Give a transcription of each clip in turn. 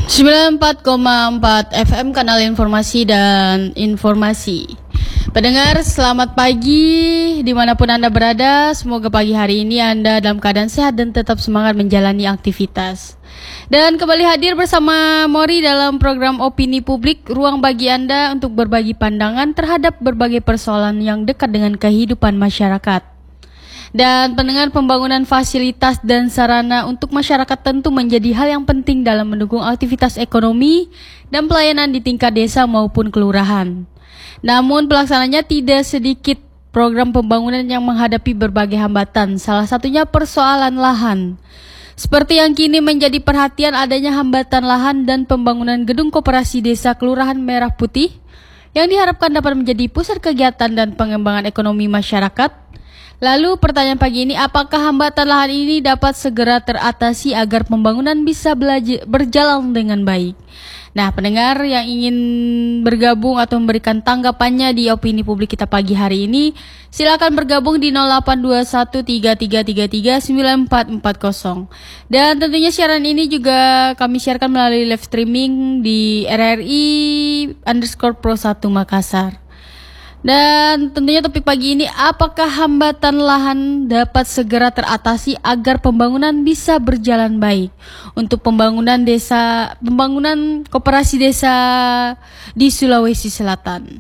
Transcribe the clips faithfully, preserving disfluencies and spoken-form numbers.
sembilan puluh empat koma empat F M Kanal Informasi dan Informasi. Pendengar, selamat pagi dimanapun Anda berada. Semoga pagi hari ini Anda dalam keadaan sehat dan tetap semangat menjalani aktivitas. Dan kembali hadir bersama Mori dalam program Opini Publik, ruang bagi Anda untuk berbagi pandangan terhadap berbagai persoalan yang dekat dengan kehidupan masyarakat. Dan pendengar, pembangunan fasilitas dan sarana untuk masyarakat tentu menjadi hal yang penting dalam mendukung aktivitas ekonomi dan pelayanan di tingkat desa maupun kelurahan. Namun pelaksananya tidak sedikit program pembangunan yang menghadapi berbagai hambatan, salah satunya persoalan lahan. Seperti yang kini menjadi perhatian adanya hambatan lahan dan pembangunan gedung koperasi desa Kelurahan Merah Putih yang diharapkan dapat menjadi pusat kegiatan dan pengembangan ekonomi masyarakat. Lalu pertanyaan pagi ini, apakah hambatan lahan ini dapat segera teratasi agar pembangunan bisa belajar, berjalan dengan baik? Nah, pendengar yang ingin bergabung atau memberikan tanggapannya di opini publik kita pagi hari ini, silakan bergabung di nol delapan dua satu tiga tiga tiga tiga sembilan empat empat nol. Dan tentunya siaran ini juga kami siarkan melalui live streaming di R R I underscore Pro satu Makassar. Dan tentunya topik pagi ini, apakah hambatan lahan dapat segera teratasi agar pembangunan bisa berjalan baik untuk pembangunan desa, pembangunan koperasi desa di Sulawesi Selatan.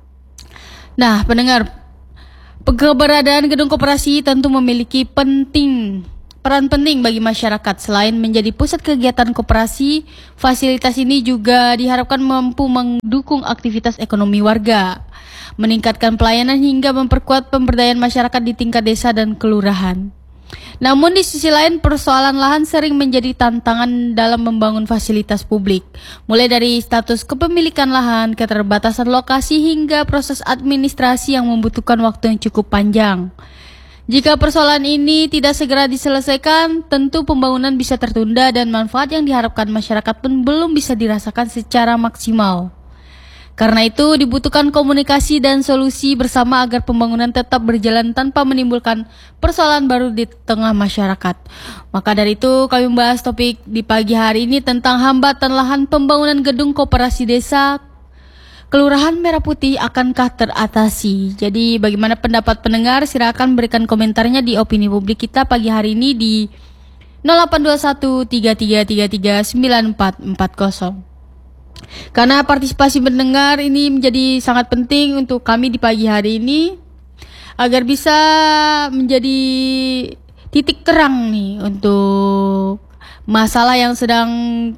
Nah, pendengar, keberadaan gedung koperasi tentu memiliki penting peran penting bagi masyarakat. Selain menjadi pusat kegiatan koperasi, fasilitas ini juga diharapkan mampu mendukung aktivitas ekonomi warga, meningkatkan pelayanan hingga memperkuat pemberdayaan masyarakat di tingkat desa dan kelurahan. Namun di sisi lain, persoalan lahan sering menjadi tantangan dalam membangun fasilitas publik, mulai dari status kepemilikan lahan, keterbatasan lokasi, hingga proses administrasi yang membutuhkan waktu yang cukup panjang. Jika persoalan ini tidak segera diselesaikan, tentu pembangunan bisa tertunda dan manfaat yang diharapkan masyarakat pun belum bisa dirasakan secara maksimal. Karena itu dibutuhkan komunikasi dan solusi bersama agar pembangunan tetap berjalan tanpa menimbulkan persoalan baru di tengah masyarakat. Maka dari itu kami membahas topik di pagi hari ini tentang hambatan lahan pembangunan gedung koperasi desa Kelurahan Merah Putih akankah teratasi. Jadi bagaimana pendapat pendengar? Silakan berikan komentarnya di opini publik kita pagi hari ini di nol delapan dua satu tiga tiga tiga tiga sembilan empat empat nol. Karena partisipasi pendengar ini menjadi sangat penting untuk kami di pagi hari ini agar bisa menjadi titik terang nih untuk masalah yang sedang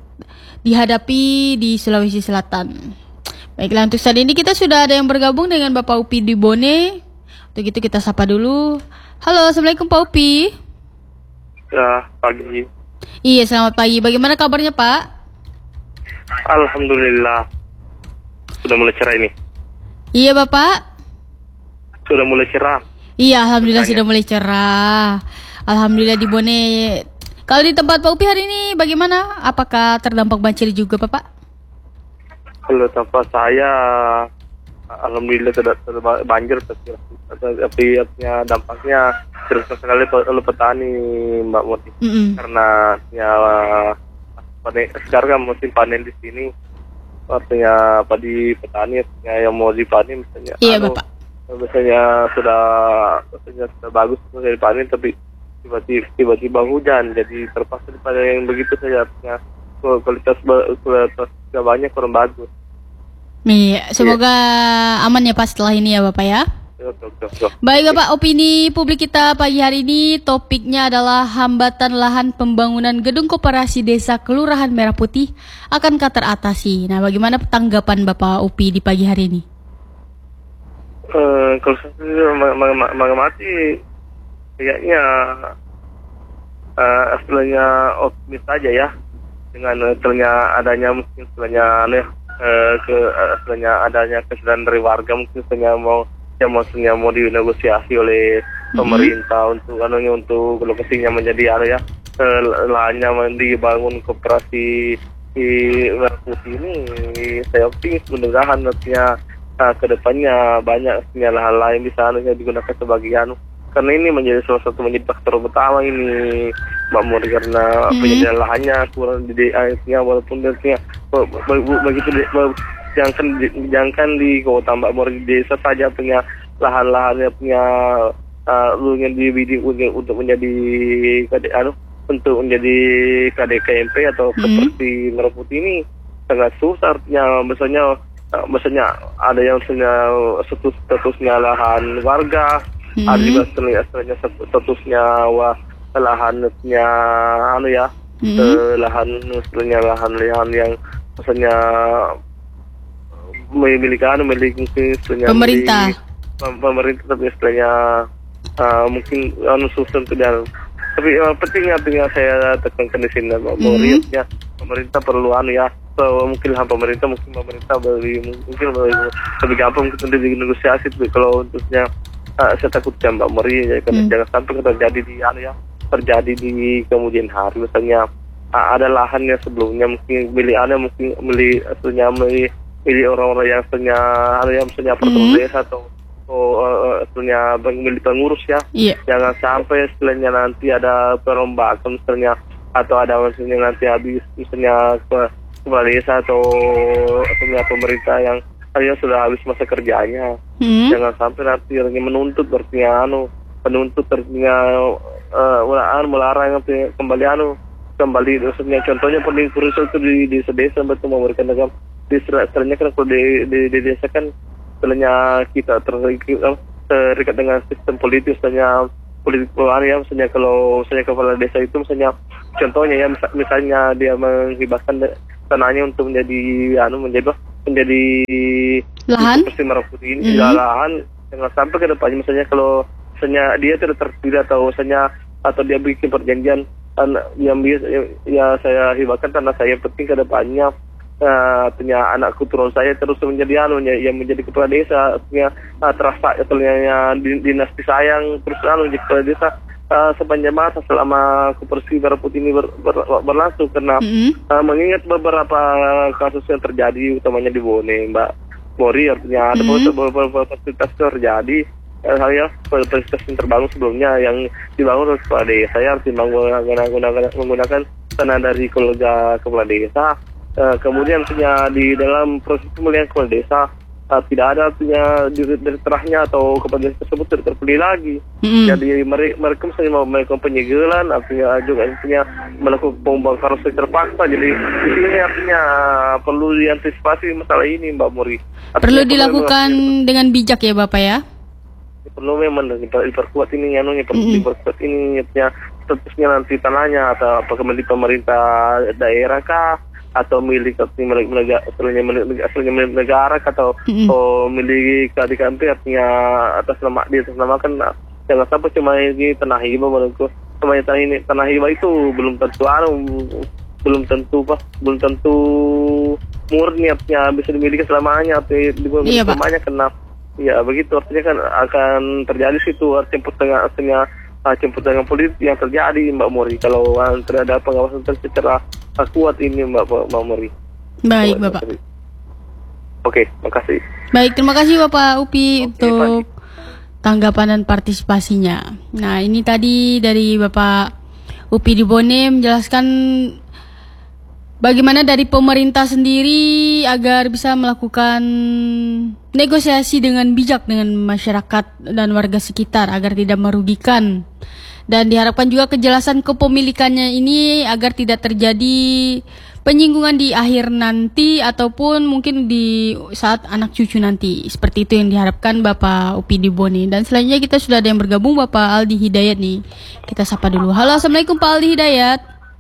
dihadapi di Sulawesi Selatan. Baiklah, untuk saat ini kita sudah ada yang bergabung dengan Bapak Upi di Bone. Untuk itu kita sapa dulu. Halo, Assalamualaikum Pak Upi. Ya, pagi. Iya, selamat pagi. Bagaimana kabarnya Pak? Alhamdulillah. Sudah mulai cerah ini. Iya Bapak. Sudah mulai cerah. Iya, Alhamdulillah Tanya. sudah mulai cerah. Alhamdulillah di Bone. Kalau di tempat Pak Upi hari ini bagaimana? Apakah terdampak banjir juga Bapak? Kalau tempat saya, alhamdulillah tidak tidak banjir, tapi tapi artinya dampaknya terus sekali oleh petani, Mbak Moti. Mm-mm. Karena ya panen, sekarang kan musim panen di sini, artinya padi petani artinya yang mau dipanen misalnya. Iya anu, Bapak. Biasanya sudah biasanya sudah bagus sudah dipanen, tapi tiba-tiba tiba-tiba hujan, jadi terpaksa dipanen yang begitu saja, artinya kualitas kualitas tidak banyak, kurang bagus. Iya, semoga yeah. aman ya Pak setelah ini ya Bapak ya. Betul, betul, betul. Baik Bapak, opini publik kita pagi hari ini topiknya adalah hambatan lahan pembangunan gedung koperasi desa Kelurahan Merah Putih akankah teratasi. Nah, bagaimana tanggapan Bapak Upi di pagi hari ini? Uh, kalau saya mengamati kayaknya uh, setelahnya optimis saja ya, dengan setelahnya adanya mungkin setelahnya aneh uh, ke uh, setelahnya adanya kesadaran dari warga, mungkin setelahnya mau yang maksudnya mau dinegosiasi oleh pemerintah mm-hmm. untuk anunya untuk lokasinya menjadi anu ya, uh, lahannya dibangun koperasi di Merah Putih ini. Saya optimis mudah-mudahan nantinya uh, ke depannya banyak lahan lain bisa anunya digunakan sebagai anu, karena ini menjadi salah satu menjadi faktor utama ini Mbak Muri, karena Hmm. penyediaan lahannya kurang di airnya, walaupun dia begitu jangan di, jangan di kota Mbak Muri, di desa saja punya lahan-lahannya, punya uh, yang dibidik untuk menjadi kade, anu untuk menjadi K D K M P atau Hmm. seperti Merah Putih ini sangat susah. Artinya misalnya uh, misalnya ada yang misalnya status statusnya lahan warga, Hmm. ada juga istilahnya statusnya wah lahannya anu ya, Hmm. eh, lahan istilahnya lahan-lahan yang misalnya memiliki anu memiliki istilahnya Pemerintah. milik pem- pemerintah, tapi istilahnya uh, mungkin anu susah untuk dia. Tapi uh, pentingnya pentingnya saya tekankan di sini Mbak Muri, Mhm. ya pemerintah perlu anu ya, so, mungkin lah pemerintah mungkin pemerintah lebih mungkin lebih, lebih gampang untuk negosiasi. Tapi kalau untuknya uh, saya takutkan Mbak Muri ya, Hmm. jangan sampai terjadi di anu ya, terjadi di kemudian hari misalnya uh, ada lahannya sebelumnya mungkin milik anu mungkin milik aslinya milik milik orang-orang yang aslinya anu ya misalnya pertemuan Hmm. desa atau atau uh, istilahnya milik pengurus ya. Iya. Jangan sampai istilahnya nanti ada perombakan misalnya, atau ada misalnya nanti habis misalnya ke kepala desa atau misalnya pemerintah yang yang sudah habis masa kerjanya. Hmm. Jangan sampai nanti yang menuntut artinya anu penuntut artinya uh, melarang melarang artinya kembali anu kembali maksudnya contohnya pending kursus itu di di desa betul memberikan agam di istilahnya kan kalau di, di, di desa kan istilahnya kita terikat, terikat dengan sistem politik, misalnya politik perubahan ya, misalnya kalau misalnya kepala desa itu misalnya contohnya ya mis- misalnya dia menghibahkan tanahnya untuk menjadi anu menjadi menjadi Lahan? seperti Merah Putih ini, Mhm. mm-hmm. lahan jangan sampai ke depannya misalnya kalau misalnya dia tidak terpilih atau misalnya atau dia bikin perjanjian tan- yang biasa ya, ya saya hibahkan tanah saya penting ke depannya. Uh, artinya anakku turun saya terus menjadi anu yang menjadi kepala desa, artinya uh, terasa artinya din- dinasti sayang terus anu jadi kepala desa uh, sepanjang masa selama Koperasi Merah Putih ini ber, ber, berlangsung, karena Hmm. uh, mengingat beberapa kasus yang terjadi utamanya di Bone Mbak Muri, artinya ada Mhm. beberapa fasilitas terjadi uh, saya fasilitas yang terbangun sebelumnya yang dibangun oleh kepala desa ya, artinya menggunakan, menggunakan, menggunakan tanah dari keluarga kepala desa. Uh, kemudian punya di dalam proses pemilihan kepala desa uh, tidak ada punya dari, dari terahnya atau kepala desa tersebut tidak terpilih lagi. Hmm. Jadi mereka, mereka misalnya mau melakukan penyegelan, artinya juga punya melakukan pembongkaran secara terpaksa. Jadi di sini artinya uh, perlu diantisipasi masalah ini Mbak Muri. Artinya Perlu dilakukan dengan bijak ya Bapak ya. perlu memang diper- diperkuat ini anunya perlu Mm-mm. diperkuat ini artinya statusnya nanti tanahnya atau apakah milik pemerintah daerah kah atau milik milik milik aslinya milik aslinya milik negara atau Mm-mm. oh, milik K D K M P artinya atas nama di atas nama kan jangan sampai cuma ini tanah hibah menurutku, cuma tanah ini tanah hibah itu belum tentu anu belum tentu pas belum tentu murni artinya bisa dimiliki selamanya atau dimiliki Iya, Pak. selamanya, kena ya begitu artinya kan akan terjadi situ artinya pertengahan artinya uh, pertengahan politik yang terjadi Mbak Muri kalau uh, tidak ada pengawasan secara uh, kuat ini Mbak Mbak Muri. Baik Mbak Bapak. Muri. Oke, makasih. Baik, terima kasih Bapak Upi Oke, untuk tanggapan dan partisipasinya. Nah, ini tadi dari Bapak Upi di Bone menjelaskan bagaimana dari pemerintah sendiri agar bisa melakukan negosiasi dengan bijak dengan masyarakat dan warga sekitar agar tidak merugikan. Dan diharapkan juga kejelasan kepemilikannya ini agar tidak terjadi penyinggungan di akhir nanti ataupun mungkin di saat anak cucu nanti. Seperti itu yang diharapkan Bapak Upi di Bone. Dan selanjutnya kita sudah ada yang bergabung, Bapak Aldi Hidayat nih. Kita sapa dulu. Halo, Assalamualaikum Pak Aldi Hidayat.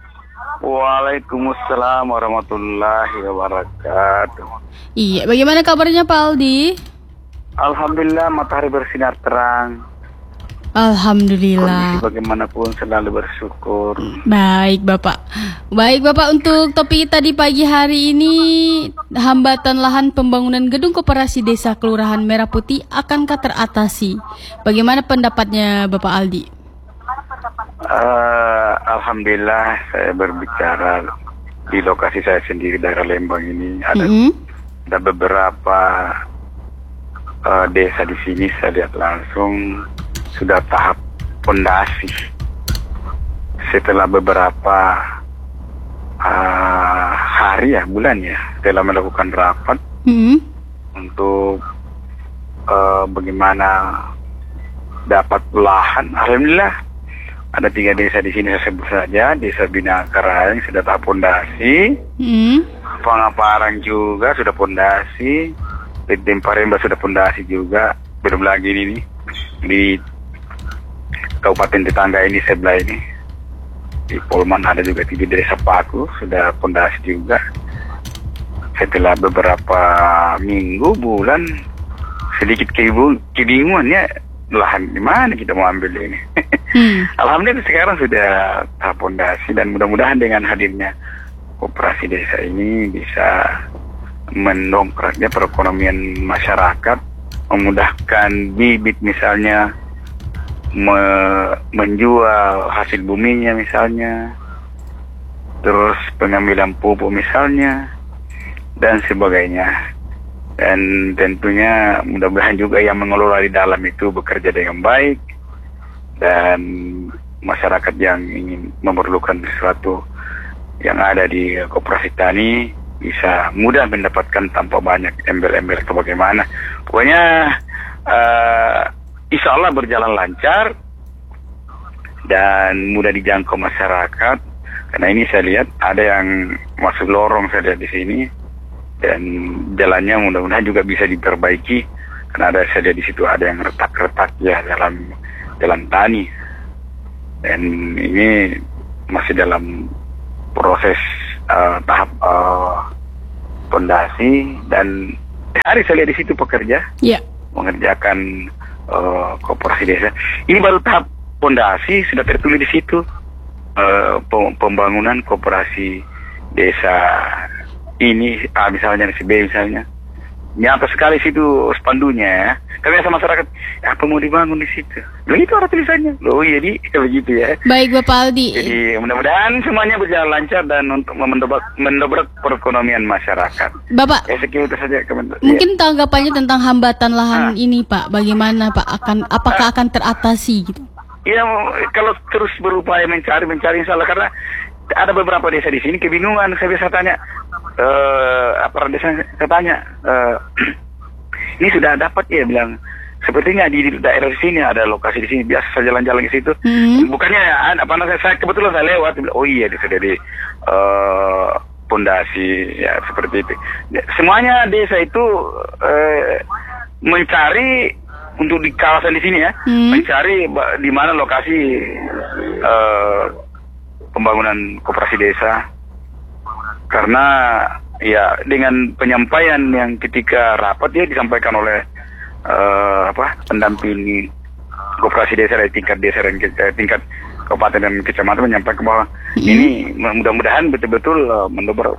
Waalaikumsalam warahmatullahi wabarakatuh. Iya, bagaimana kabarnya Pak Aldi? Alhamdulillah matahari bersinar terang. Alhamdulillah. Kondisi bagaimanapun selalu bersyukur. Baik Bapak. Baik Bapak, untuk topik kita di pagi hari ini, hambatan lahan pembangunan gedung koperasi desa Kelurahan Merah Putih akankah teratasi? Bagaimana pendapatnya Bapak Aldi? Uh, Alhamdulillah saya berbicara di lokasi saya sendiri daerah Lembang ini ada Mm-hmm. ada beberapa uh, desa di sini saya lihat langsung sudah tahap pondasi. setelah beberapa uh, hari ya, bulan ya, setelah melakukan rapat Hmm. untuk uh, bagaimana dapat lahan. Alhamdulillah ada tiga desa di sini saya sebut saja. Desa Binakarang sudah tahap pondasi, Hmm. Pangaparang juga sudah pondasi, di Paremba sudah pondasi juga. Belum lagi ini di kabupaten tetangga ini sebelah ini, di Polman ada juga di desa Paku sudah pondasi juga. Setelah beberapa minggu, bulan, sedikit kebingungan ya, lahan di mana kita mau ambil ini. Hmm. Alhamdulillah sekarang sudah tahap pondasi, dan mudah-mudahan dengan hadirnya koperasi desa ini bisa mendongkraknya perekonomian masyarakat, memudahkan bibit misalnya, me- menjual hasil buminya misalnya, terus pengambilan pupuk misalnya, dan sebagainya. Dan tentunya mudah-mudahan juga yang mengelola di dalam itu bekerja dengan baik, dan masyarakat yang ingin memerlukan sesuatu yang ada di koperasi tani bisa mudah mendapatkan tanpa banyak embel-embel atau bagaimana. Pokoknya uh, insya Allah berjalan lancar dan mudah dijangkau masyarakat. Karena ini saya lihat ada yang masuk lorong saya lihat di sini, dan jalannya mudah-mudahan juga bisa diperbaiki. Karena ada saya lihat di situ ada yang retak-retak ya dalam jalan tani, dan ini masih dalam proses uh, tahap pondasi, uh, dan hari saya lihat di situ pekerja Ya. mengerjakan uh, koperasi desa. Ini baru tahap pondasi, sudah tertulis di situ uh, pembangunan koperasi desa ini, A misalnya, si B misalnya. Nyata sekali situ spandunya ya. Karena sama masyarakat, apa mau dibangun di situ? Loh itu ada tulisannya. Loh iya di begitu ya. Baik Bapak Aldi. Jadi mudah-mudahan semuanya berjalan lancar dan untuk mendobrak, mendobrak perekonomian masyarakat. Bapak, Ya sekian itu saja komentar. mungkin tanggapannya tentang hambatan lahan Ah. ini Pak, bagaimana Pak? Akan apakah akan teratasi gitu? Ya kalau terus berupaya mencari mencari insya Allah, karena ada beberapa desa di sini kebingungan. Saya bisa tanya, eh apa desa saya tanya, eh, ini sudah dapat ya, bilang sepertinya di, di daerah sini ada lokasi di sini, biasa saya jalan-jalan ke situ. Hmm. Bukannya apa namanya, saya kebetulan saya lewat, bilang, oh iya sudah di eh, pondasi ya seperti itu. Ya, semuanya desa itu eh, mencari untuk di kawasan di sini ya, Hmm. mencari ba- di mana lokasi eh, pembangunan koperasi desa. Karena ya dengan penyampaian yang ketika rapat ya disampaikan oleh uh, apa pendamping koperasi desa dari tingkat desa dan ke- eh, tingkat kabupaten dan kecamatan, menyampaikan bahwa Hmm. ini mudah-mudahan betul-betul uh, mendobrak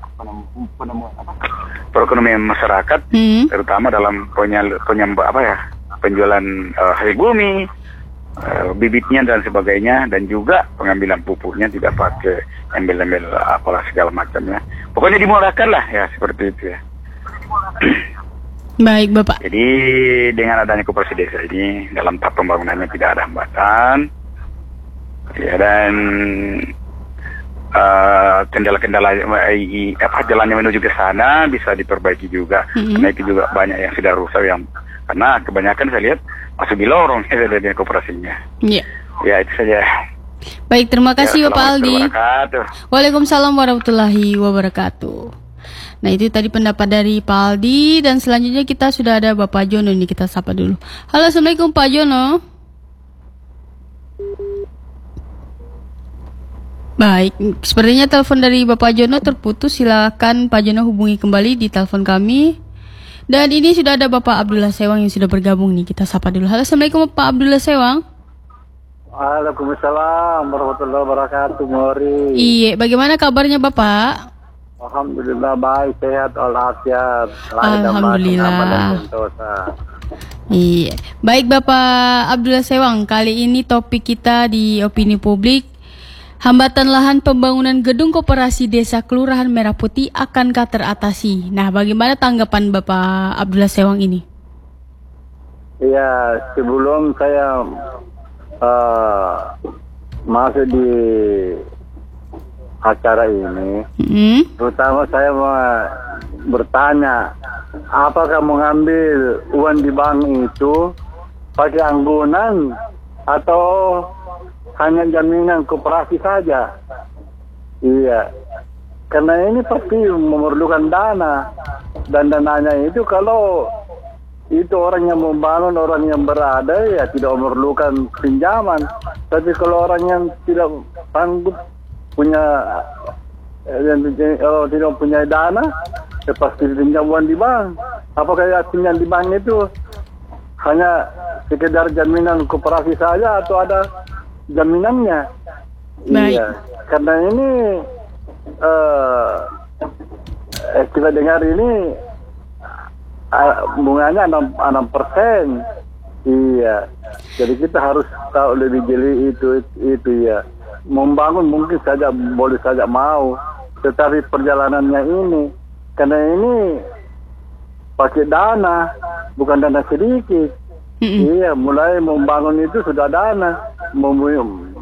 perekonomian masyarakat, Hmm. terutama dalam penyal penyamba apa ya penjualan uh, hasil bumi, uh, bibitnya dan sebagainya, dan juga pengambilan pupuknya tidak pakai embel-embel apalah segala macamnya. Pokoknya dimurahkan lah ya, seperti itu ya. Baik Bapak. Jadi dengan adanya koperasi desa ini dalam tahap pembangunannya tidak ada hambatan ya, dan uh, kendala-kendala eh, apa jalannya menuju ke sana bisa diperbaiki juga. Mm-hmm. Karena itu juga banyak yang sudah rusak, yang karena kebanyakan saya lihat masuk di lorong ya dari koperasinya. Ya. Ya itu saja. Baik, terima kasih Ya, Bapak Aldi. Assalamualaikum warahmatullahi wabarakatuh. Waalaikumsalam warahmatullahi wabarakatuh. Nah itu tadi pendapat dari Pak Aldi, dan selanjutnya kita sudah ada Bapak Jono, ini kita sapa dulu. Halo, Assalamualaikum Pak Jono. Baik, sepertinya telepon dari Bapak Jono terputus. Silakan Pak Jono hubungi kembali di telepon kami. Dan ini sudah ada Bapak Abdullah Sewang yang sudah bergabung nih, kita sapa dulu. Halo, Assalamualaikum Pak Abdullah Sewang. Waalaikumsalam warahmatullahi wabarakatuh, Mori. Iya, bagaimana kabarnya Bapak? Alhamdulillah baik, sehat, walafiat. Alhamdulillah. Iya, baik Bapak Abdullah Sewang. Kali ini topik kita di opini publik, hambatan lahan pembangunan gedung koperasi desa Kelurahan Merah Putih akankah teratasi? Nah, bagaimana tanggapan Bapak Abdullah Sewang ini? Iya, sebelum saya uh, masuk di acara ini, Mm-hmm. terutama saya mau bertanya, apakah mengambil uang di bank itu pakai anggunan atau hanya jaminan koperasi saja? Iya, karena ini pasti memerlukan dana, dan dananya itu kalau itu orang yang membangun, orang yang berada, ya tidak memerlukan pinjaman. Tapi kalau orang yang tidak sanggup punya yang oh, tidak punya dana, ya pasti pinjam uang di bank. Apakah ya pinjam di bank itu hanya sekedar jaminan koperasi saja atau ada jaminannya? Baik. Iya, karena ini uh, eh, kita dengar ini uh, bunganya enam persen. Iya, jadi kita harus tahu lebih jeli itu itu ya. Membangun mungkin saja boleh saja mau, tetapi perjalanannya ini, karena ini pakai dana, bukan dana sedikit. Mm-mm. Iya, mulai membangun itu sudah dana, Mem-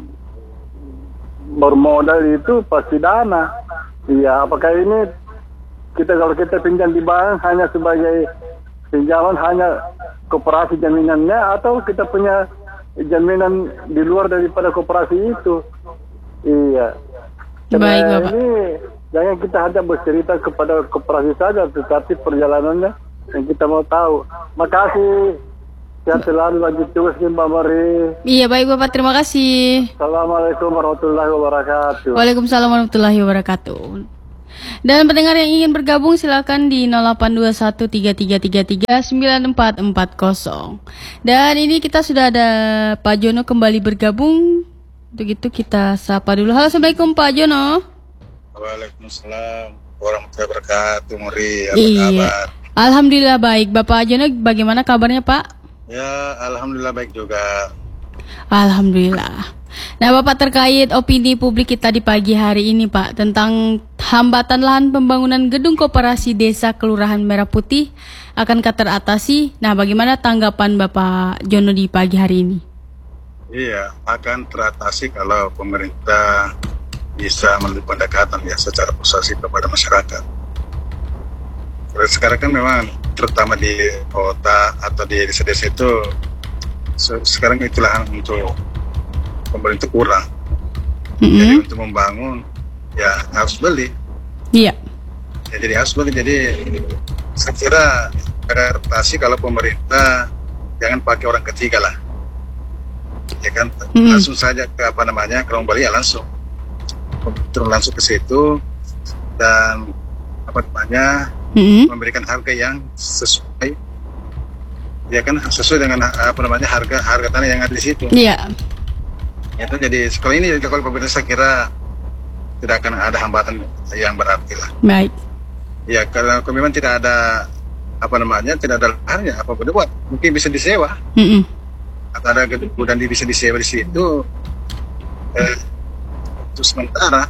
bermodal itu pasti dana. Iya, apakah ini kita kalau kita pinjam di bank hanya sebagai pinjaman, hanya koperasi jaminannya, atau kita punya jaminan di luar daripada koperasi itu? Iya. Karena Baik, Bapak. ini jangan kita hanya bercerita kepada koperasi saja, tetapi perjalanannya yang kita mau tahu. Makasih. Sehat selalu, lanjut tugas Mbak Mari. Iya, baik Bapak, terima kasih. Assalamualaikum warahmatullahi wabarakatuh. Waalaikumsalam warahmatullahi wabarakatuh. Dan pendengar yang ingin bergabung silakan di nol delapan dua satu tiga tiga tiga tiga sembilan empat empat nol. Dan ini kita sudah ada Pak Jono kembali bergabung. Untuk itu kita sapa dulu. Halo, Assalamualaikum Pak Jono. Waalaikumsalam warahmatullahi wabarakatuh. Muri, apa Iya. kabar? Alhamdulillah baik. Bapak Jono bagaimana kabarnya Pak? Ya, alhamdulillah baik juga. Alhamdulillah. Nah Bapak, terkait opini publik kita di pagi hari ini Pak tentang hambatan lahan pembangunan gedung koperasi desa Kelurahan Merah Putih akankah teratasi? Nah bagaimana tanggapan Bapak Jono di pagi hari ini? Iya, akan teratasi kalau pemerintah bisa melalui pendekatan ya secara posesif kepada masyarakat. Karena sekarang kan memang terutama di kota atau di desa-desa itu se- sekarang itu lahan untuk pemerintah kurang. Mm-hmm. Jadi untuk membangun ya harus beli. Iya. Ya, jadi harus beli. Jadi saya kira ada adaptasi kalau pemerintah jangan pakai orang ketiga lah. Ya kan, Mm-hmm. langsung saja ke apa namanya, ke beli ya langsung. Terus langsung ke situ dan apa namanya Mm-hmm. memberikan harga yang sesuai, ya kan, sesuai dengan apa namanya harga harga tanah yang ada di situ. Iya. Itu jadi kalau ini kalau pemerintah saya kira tidak akan ada hambatan yang berarti lah. Baik. Ya kalau, kalau memang tidak ada apa namanya tidak ada lahannya apa boleh buat, mungkin bisa disewa Mm-hmm. atau ada gudang di bisa disewa di situ eh, untuk sementara.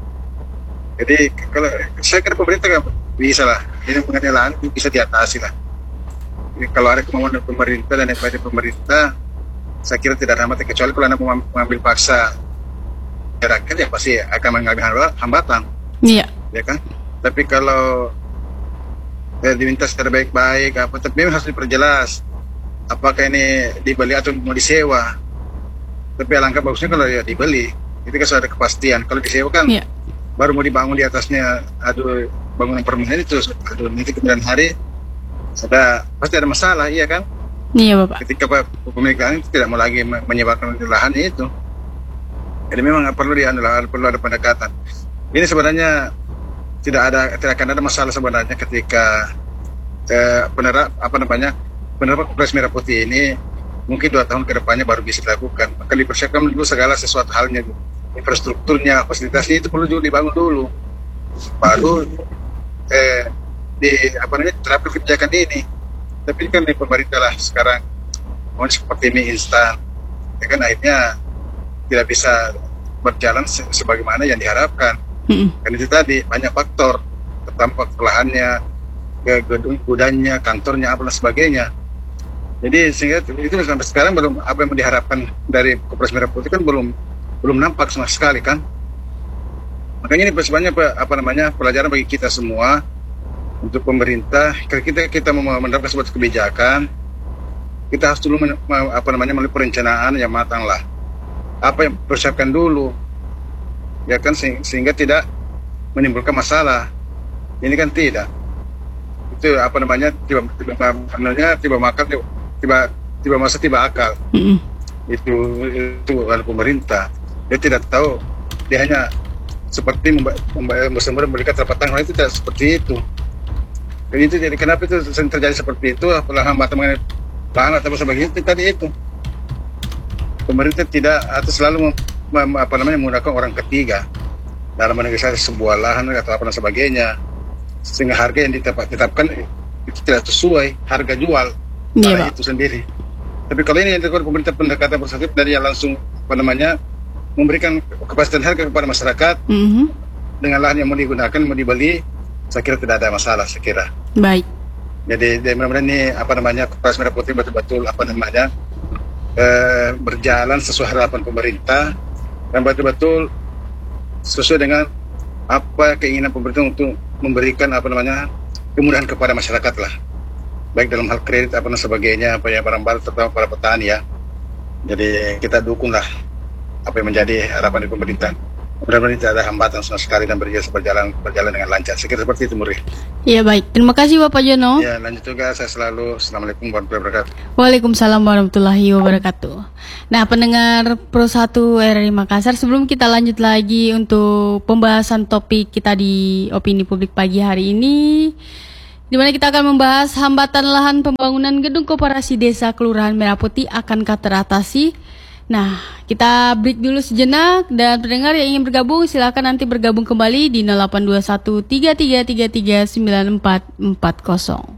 Jadi kalau saya kira pemerintah kan bisa lah, ini mengenai lahan bisa diatasi lah. Jadi, kalau ada kemauan dari pemerintah dan dari pemerintah, saya kira tidak ada hambatan, kecuali kalau anda mau mengambil paksa masyarakat ya pasti akan mengalami hambatan, Iya. ya kan. Tapi kalau eh, diminta secara baik-baik apa, tapi memang harus diperjelas apakah ini dibeli atau mau disewa. Tapi alangkah bagusnya kalau ya dibeli, itu kan sudah ada kepastian. Kalau disewa kan Iya. baru mau dibangun di atasnya, aduh bangunan permanen itu, aduh nanti kemudian hari ada pasti ada masalah, iya kan? Iya Bapak. Ketika pemilikan itu tidak mau lagi menyebarkan lahan itu, jadi memang perlu diandalkan, perlu ada pendekatan. Ini sebenarnya tidak ada, tidak akan ada masalah sebenarnya ketika eh, penerap apa namanya penerapan Kepres Merah Putih ini mungkin dua tahun ke depannya baru bisa dilakukan. Maka dipersiapkan dulu segala sesuatu halnya, infrastrukturnya, fasilitasnya itu perlu juga dibangun dulu, baru eh, di apa namanya terapkan kebijakan ini. Tapi kan di pemerintah lah sekarang mau seperti mie instan, ya kan akhirnya tidak bisa berjalan se- sebagaimana yang diharapkan. Mm-mm. Kan itu tadi banyak faktor, terutama faktor lahannya, ke gedung gudangnya, kantornya, apa dan sebagainya. Jadi sehingga itu sampai sekarang belum apa yang diharapkan dari Kepres Merah Putih kan belum belum nampak sama sekali kan. Makanya ini sebenarnya apa namanya pelajaran bagi kita semua untuk pemerintah. Kalau kita kita mau menerapkan sebuah kebijakan, kita harus dulu men, apa namanya melalui perencanaan yang matang lah. Apa yang persiapkan dulu, ya kan, sehingga tidak menimbulkan masalah. Ini kan tidak. Itu apa namanya tiba tiba namanya tiba makan tiba tiba masa tiba akal. Mm-hmm. Itu itu oleh pemerintah. Dia tidak tahu, dia hanya seperti bersama mereka terpatang, itu tidak seperti itu. Dan itu jadi kenapa itu sering terjadi seperti itu, apalagi hambatan mengenai lahan atau sebagainya itu tadi itu. Pemerintah tidak atau selalu mem, mem, apa namanya menggunakan orang ketiga dalam menegosiasi sebuah lahan atau apa dan sebagainya, sehingga harga yang ditetapkan itu tidak sesuai harga jual yeah, itu sendiri. Tapi kalau ini yang dilakukan pemerintah pendekatan perspektif dari yang langsung apa namanya memberikan kepastian harga kepada masyarakat mm-hmm. dengan lahan yang mau digunakan, mau dibeli, saya kira tidak ada masalah, saya kira. Baik. Jadi, jadi mudah-mudahan ini apa namanya Koperasi Merah Putih betul-betul apa namanya eh, berjalan sesuai harapan pemerintah dan betul-betul sesuai dengan apa keinginan pemerintah untuk memberikan apa namanya kemudahan kepada masyarakat lah, baik dalam hal kredit apa dan sebagainya, apa ya barang-barang terutama para petani ya. Jadi kita dukunglah apa yang menjadi harapan dari pemerintah. Mudah-mudahan tidak ada hambatan sama sekali dan berjalan berjalan dengan lancar. Saya kira seperti itu, Muri. Iya, baik. Terima kasih Bapak Jono. Ya, lanjut juga saya selalu. Assalamualaikum warahmatullahi wabarakatuh. Waalaikumsalam warahmatullahi wabarakatuh. Nah, pendengar Pro satu R R I Makassar, sebelum kita lanjut lagi untuk pembahasan topik kita di opini publik pagi hari ini, di mana kita akan membahas hambatan lahan pembangunan gedung koperasi desa Kelurahan Merah Putih akankah teratasi? Nah, kita break dulu sejenak, dan pendengar yang ingin bergabung silakan nanti bergabung kembali di nol delapan dua satu tiga tiga tiga tiga sembilan empat empat nol.